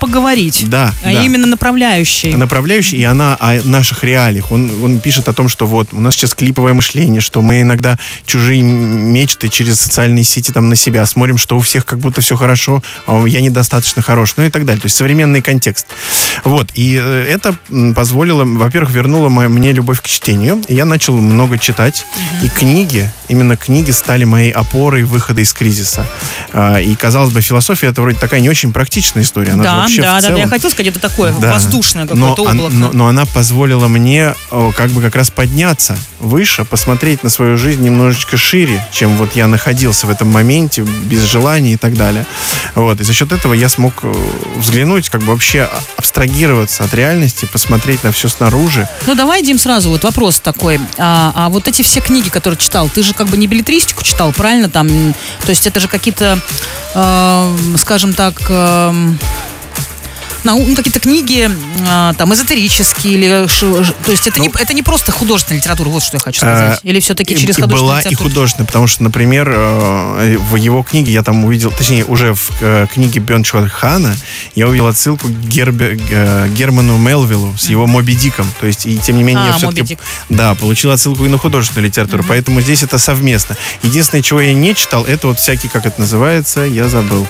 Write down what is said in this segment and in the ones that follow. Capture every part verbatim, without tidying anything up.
поговорить. Да, а да. именно направляющий. Направляющий, и она о наших реалиях. Он, он пишет о том, что вот у нас сейчас клиповое мышление, что мы иногда чужие мечты через социальные сети там на себя смотрим, что у всех как будто все хорошо, а я недостаточно хорош, ну и так далее. То есть современный контекст. Вот. И это позволило, во-первых, вернуло мне любовь к чтению. И я начал много читать. Uh-huh. И книги, именно книги стали моей опорой выхода из кризиса. И, казалось бы, философия — это вроде такая не очень практичная история. Она да, вообще да, в целом... да, я хотел сказать, это такое да. воздушное какое-то но, облако. Но, но она позволила мне как бы как раз подняться выше, посмотреть на свою жизнь немножечко шире, чем вот я находился в этом моменте, без желания и так далее. Вот. И за счет этого я смог взглянуть, как бы вообще абстрагироваться от реальности, посмотреть на все снаружи. Ну, давай, Дим, сразу вот вопрос такой. А, а вот эти все книги, которые читал, ты же как бы не беллетристику читал, правильно? Там, то есть это же какие-то, э, скажем так... Э, Ну, какие-то книги а, там эзотерические или ш, ш, то есть это, ну, не, это не просто художественная литература, вот что я хочу сказать. Или все-таки через и художественную была литературу? И художественная, потому что, например, в его книге я там увидел, точнее, уже в книге Бёрншоу Хана я увидел отсылку к Гербе, Герману Мелвиллу с его «Моби Диком». То есть, и тем не менее, а, я все-таки да, получил отсылку и на художественную литературу, mm-hmm. поэтому здесь это совместно. Единственное, чего я не читал, это вот всякие, как это называется, я забыл.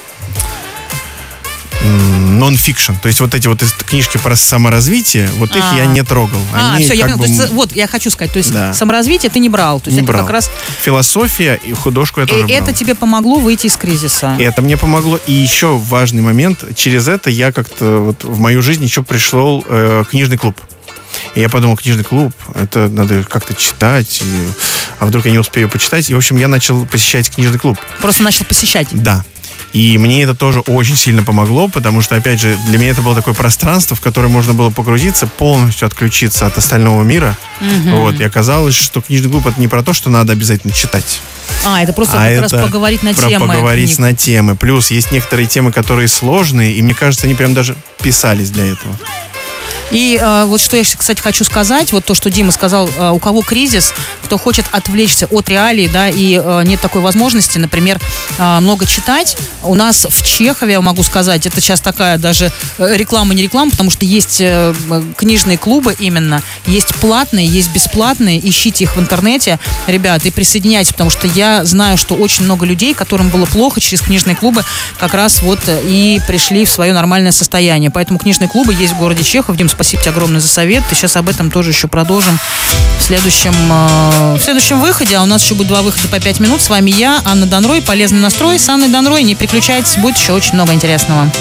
нон-фикшн. То есть вот эти вот книжки про саморазвитие, вот их А-а-а. я не трогал. А, Они все, я понял. бы... То есть, вот, я хочу сказать, то есть да. саморазвитие ты не брал. То есть не это брал. как раз... Философия и художку я тоже и брал. это тебе помогло выйти из кризиса. Это мне помогло. И еще важный момент. Через это я как-то вот в мою жизнь еще пришел э, книжный клуб. И я подумал, книжный клуб, это надо как-то читать, и... а вдруг я не успею почитать. И, в общем, я начал посещать книжный клуб. Просто начал посещать? Да. И мне это тоже очень сильно помогло, потому что, опять же, для меня это было такое пространство, в которое можно было погрузиться, полностью отключиться от остального мира. Угу. Вот. И оказалось, что книжный клуб — это не про то, что надо обязательно читать. А, это просто а как это раз поговорить на про темы. поговорить книг. на темы. Плюс есть некоторые темы, которые сложные, и мне кажется, они прям даже писались для этого. И э, вот что я, кстати, хочу сказать, вот то, что Дима сказал, э, у кого кризис, кто хочет отвлечься от реалий, да, и э, нет такой возможности, например, э, много читать. У нас в Чехове, я могу сказать, это сейчас такая даже реклама, не реклама, потому что есть э, книжные клубы именно, есть платные, есть бесплатные, ищите их в интернете, ребят, и присоединяйтесь, потому что я знаю, что очень много людей, которым было плохо через книжные клубы, как раз вот и пришли в свое нормальное состояние. Поэтому книжные клубы есть в городе Чехов. Дим, спасибо тебе огромное за совет. И сейчас об этом тоже еще продолжим в следующем, э, в следующем выходе. А у нас еще будет два выхода по пять минут. С вами я, Анна Донрой. Полезный настрой с Анной Донрой. Не переключайтесь, будет еще очень много интересного.